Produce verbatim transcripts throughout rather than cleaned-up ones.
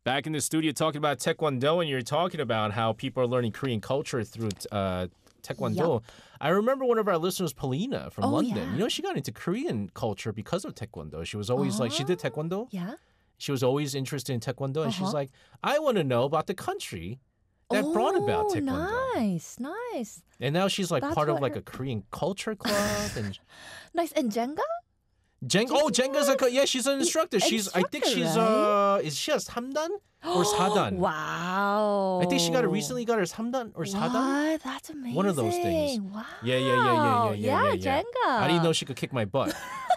Back in the studio talking about Taekwondo, and you're talking about how people are learning Korean culture through uh, Taekwondo. Yep. I remember one of our listeners, Paulina from Oh, London. yeah. You know, she got into Korean culture because of Taekwondo. She was always like, she did Taekwondo. Yeah. She was always interested in Taekwondo. And she's Uh-huh. like, I want to know about the country that brought about Oh, Taekwondo. nice, nice. And now she's like That's part of what like her- a Korean culture club. And Nice. And Jenga? Jeng, oh, Jenga's a, co- yeah, she's an instructor. She's, I think Instructor, she's, uh, is she a 삼단 or 사단? Wow. I think she got it recently, got her 삼단 or 사단. What? That's amazing. One of those things. Wow. Yeah, yeah, yeah, yeah, yeah, yeah, yeah, yeah. Jenga. I didn't know she could kick my butt.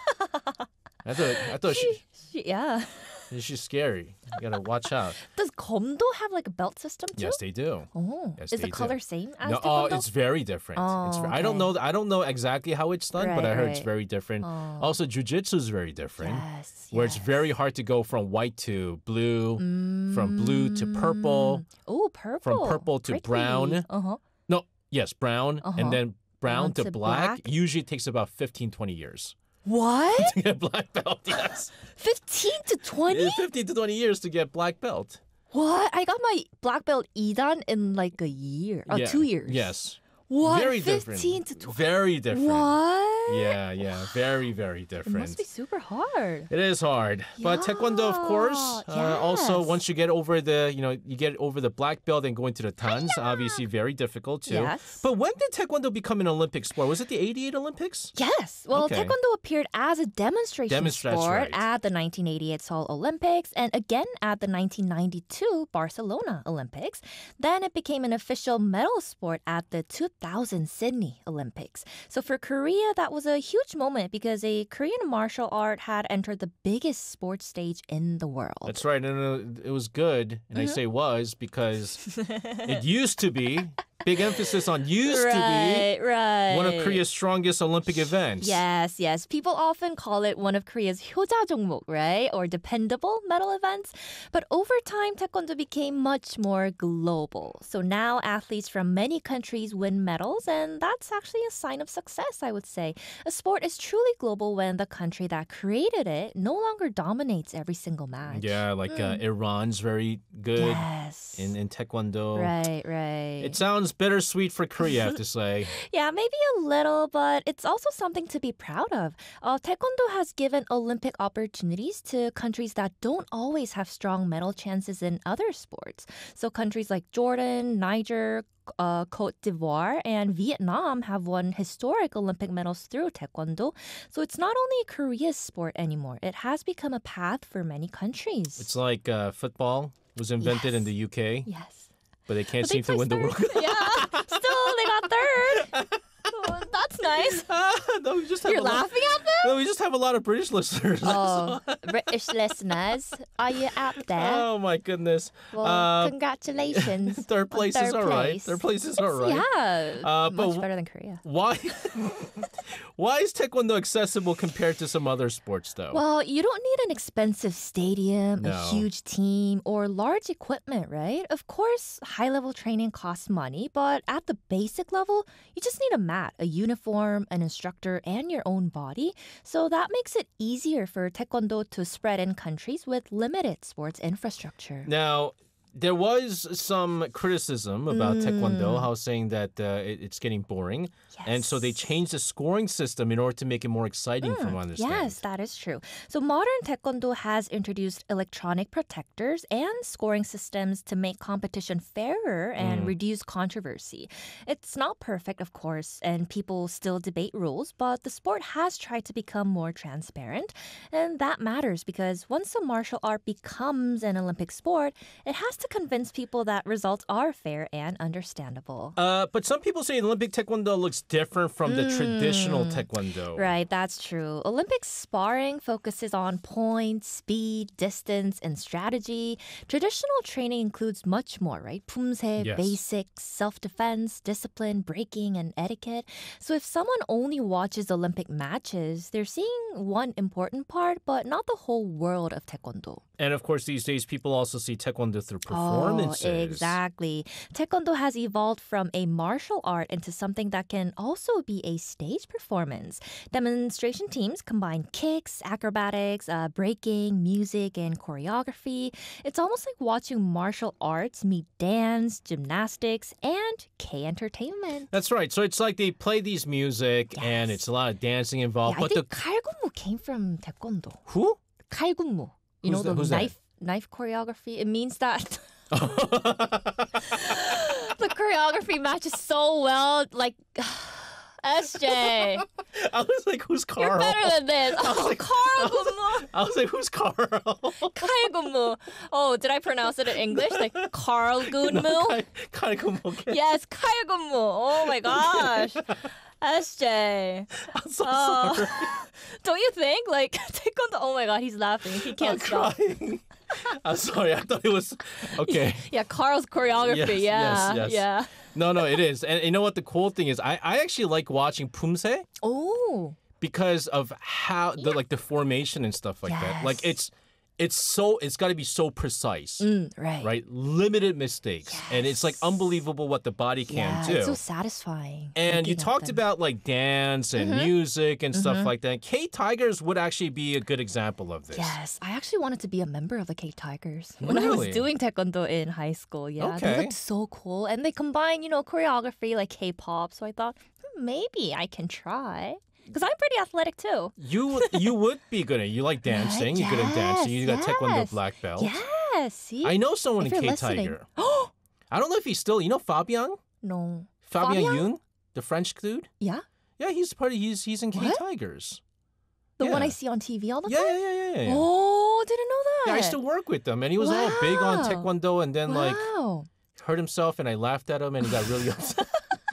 I thought, I thought she, She- yeah. she's scary. You gotta watch out. Does Komdo have like a belt system too? Yes, they do. Oh, Yes, is they the color do. same as No, oh, Taekwondo? it's very different. it's Oh, ver- I don't okay. know. I don't know exactly how it's done, but I Right, heard it's right. very different. Oh. Also, jujitsu is very different. Yes, Where it's yes. very hard to go from white to blue, from blue to purple, Oh, purple. from purple to brown. Uh huh. no, yes, brown, Uh-huh. and then brown, Brown to, to black. black. Usually takes about fifteen, twenty years What? to get black belt. Yes, Fifteen to twenty? fifteen to twenty years to get black belt. What? I got my black belt idan in like a year. Oh, Yeah. two years. Yes. What? Very Fifteen different. to twenty. Very different. What? Yeah, yeah. Very, very It different. must be super hard. It is hard, but Taekwondo, of course. Uh, Also, yes. once you get over the, you know, you get over the black belt and go into the tans, obviously very difficult too. Yes. But when did Taekwondo become an Olympic sport? Was it the eighty-eight Olympics? Yes. Well, Okay. Taekwondo appeared as a demonstration Demonstra- that's sport right. at the nineteen eighty-eight Seoul Olympics and again at the nineteen ninety-two Barcelona Olympics. Then it became an official medal sport at the two thousand Sydney Olympics. So for Korea, that was a huge moment because a Korean martial art had entered the biggest sports stage in the world. That's right, and uh, it was good, and I Mm-hmm. say was because it used to be. Big emphasis on used right, to be right. one of Korea's strongest Olympic events. Yes, yes. People often call it one of Korea's 효자 종목, right? Or dependable medal events. But over time, Taekwondo became much more global. So now athletes from many countries win medals, and that's actually a sign of success, I would say. A sport is truly global when the country that created it no longer dominates every single match. Yeah, like uh, Iran's very good Yes. in, in Taekwondo. Right, right. It sounds bittersweet for Korea, I have to say. Yeah, maybe a little, but it's also something to be proud of. Uh, Taekwondo has given Olympic opportunities to countries that don't always have strong medal chances in other sports. So countries like Jordan, Niger, uh, Cote d'Ivoire, and Vietnam have won historic Olympic medals through Taekwondo. So it's not only Korea's sport anymore. It has become a path for many countries. It's like uh, football was invented in the U K, yes. but they can't But they seem to win the placed World Cup. third. Yeah, still they got third. Oh, that's nice. no, we just have You're a lot, laughing at them? no, we just have a lot of British listeners. Oh, British listeners, are you out there? Oh my goodness. Well, Uh, congratulations. third on place third is all right. place. Third place is all right. Yeah, Uh, but much w- better than Korea. Why? Why is Taekwondo accessible compared to some other sports, though? Well, you don't need an expensive stadium, No. a huge team, or large equipment, right? Of course, high-level training costs money, but at the basic level, you just need a mat, a uniform, an instructor, and your own body. So that makes it easier for Taekwondo to spread in countries with limited sports infrastructure. Now, there was some criticism about Mm. Taekwondo, how saying that uh, it, it's getting boring. And so they Yes. changed the scoring system in order to make it more exciting, from what I understand. Yes, that is true. So modern Taekwondo has introduced electronic protectors and scoring systems to make competition fairer and reduce controversy. It's not perfect, of course, and people still debate rules, but the sport has tried to become more transparent. And that matters because once a martial art becomes an Olympic sport, it has to convince people that results are fair and understandable. Uh, but some people say Olympic Taekwondo looks different from the traditional Taekwondo. Right, that's true. Olympic sparring focuses on points, speed, distance, and strategy. Traditional training includes much more, right? 품새, Yes. basics, self-defense, discipline, breaking, and etiquette. So if someone only watches Olympic matches, they're seeing one important part, but not the whole world of Taekwondo. And of course, these days, people also see Taekwondo through performances. Oh, exactly. Taekwondo has evolved from a martial art into something that can also be a stage performance. Demonstration teams combine kicks, acrobatics, uh, breaking, music, and choreography. It's almost like watching martial arts meet dance, gymnastics, and K entertainment. That's right. So it's like they play these music and Yes. it's a lot of dancing involved. Yeah, I but think the 칼군무 came from Taekwondo. who? 칼군무. You Who's know, that- the who's that? knife knife choreography. It means that the choreography matches so well. Like, S J, I was like, who's Carl? you're better than this. Oh, like- Carl Gunmu. I was like, who's Carl? Kyle Gunmu. Oh, did I pronounce it in English? Like Carl Gunmu? Kind of okay. Yes, Kyle Gunmu. Oh my gosh. S J. I'm so Oh. sorry. Don't you think? Like, Taekwondo. Oh my god, he's laughing. He I'm can't stop. crying. I'm sorry. I thought it was okay. Yeah, Carl's choreography. Yes, yeah. yes, yes. Yeah. No, no, it is. And you know what? The cool thing is, I, I actually like watching Pumse Oh. because of how the like the formation and stuff like that. Like Yes. it's it's so it's got to be so precise. Mm, right. Right? Limited mistakes. And it's like Yes. unbelievable what the body can Yeah, do. it's so satisfying. And you looking at talked them. about like dance and music and stuff like that. K Tigers would actually be a good example of this. Yes, I actually wanted to be a member of the K Tigers when I Really? was doing taekwondo in high school. Yeah, Okay. they looked so cool, and they combine, you know, choreography like K-pop. So I thought hmm, maybe I can try because I'm pretty athletic too. You you would be good at it. You like dancing. You're good at dancing. You got Yes, Taekwondo yes. black belt. Yes, see, I know someone If in you're K listening. Tiger. I don't know if he's still. You know Fabian? no, Fabian Fabian? Yoon, the French dude. yeah, Yeah, he's part of. He's he's in K What? Tigers. the one Yeah. I see on T V all the Yeah, time. yeah, yeah, yeah. yeah. Oh, didn't know that. Yeah, I used to work with him, and he was all big on Wow. Taekwondo, and then like wow. hurt himself, and I laughed at him, and he got really upset.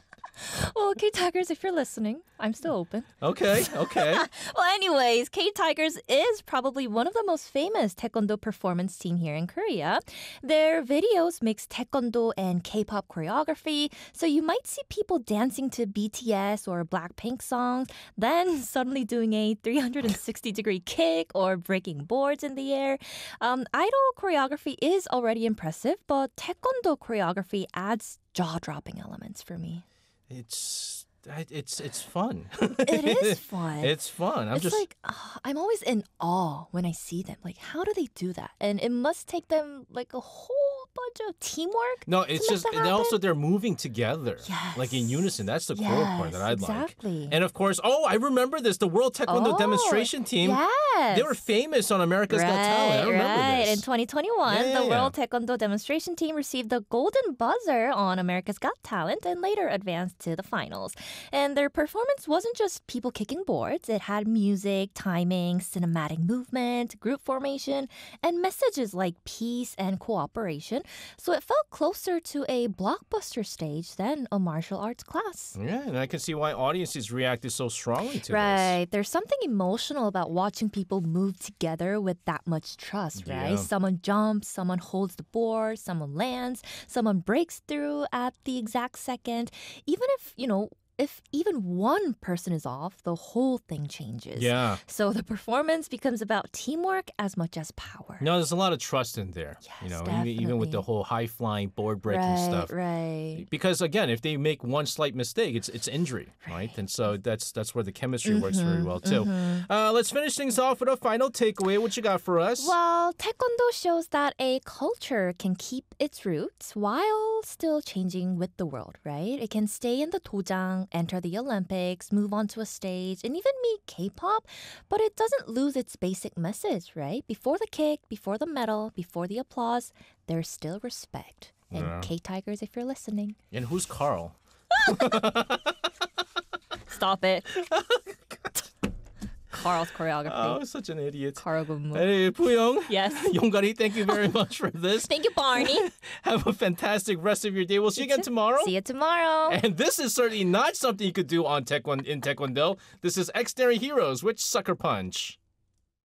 Well, K Tigers, if you're listening, I'm still open. Okay, okay. Well, anyways, K Tigers is probably one of the most famous taekwondo performance team here in Korea. Their videos mix taekwondo and K-pop choreography, so you might see people dancing to B T S or Blackpink songs, then suddenly doing a three hundred sixty degree kick or breaking boards in the air. Um, idol choreography is already impressive, but taekwondo choreography adds jaw-dropping elements for me. It's it's it's fun. It is fun. It's fun. I'm it's just like uh, I'm always in awe when I see them. Like, how do they do that? And it must take them like a whole bunch of teamwork. no. to It's make just that and also happen. they're moving together, like in Yes. unison. That's the cool part that Yes, I'd exactly. like. And of course, oh, I remember this. The World Taekwondo Oh, demonstration team. Yes. They were famous on America's right, Got Talent. I remember right. this. In twenty twenty-one, Yeah, yeah, the yeah. World Taekwondo demonstration team received the golden buzzer on America's Got Talent and later advanced to the finals. And their performance wasn't just people kicking boards. It had music, timing, cinematic movement, group formation, and messages like peace and cooperation. So it felt closer to a blockbuster stage than a martial arts class. Yeah, and I can see why audiences reacted so strongly to Right. There's something emotional about watching people move together with that much trust, right? Yeah. Someone jumps, someone holds the board, someone lands, someone breaks through at the exact second. Even if, you know, if even one person is off, the whole thing changes. this. Yeah. So the performance becomes about teamwork as much as power. No, there's a lot of trust in there. you Yes, know, even, even with the definitely. whole high flying board breaking right, stuff. right. Because again, if they make one slight mistake, it's it's injury, right? And so that's that's where the chemistry works very well too. Uh, let's finish things off with a final takeaway. What you got for us? Well, Taekwondo shows that a culture can keep its roots while still changing with the world, right? It can stay in the dojang, enter the Olympics, move on to a stage, and even meet K-pop, but it doesn't lose its basic message, right? Before the kick, before the medal, before the applause, there's still respect. And Yeah. K-Tigers, if you're listening, And who's Carl? stop it. Carl's choreography. Oh, such an idiot. Carl Gunmu. Hey, Puyong. Yes. Yongari, thank you very much for this. Thank you, Barney. Have a fantastic rest of your day. We'll see you again tomorrow. See you tomorrow. And this is certainly not something you could do on Taekwondo in Taekwondo. This is Extraordinary Heroes with Sucker Punch.